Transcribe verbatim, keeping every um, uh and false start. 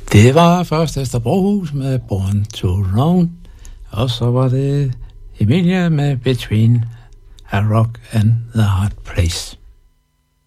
Det var først Esther Brohus med Born to Run, og så var det Emilia med Between a Rock and the Hard Place.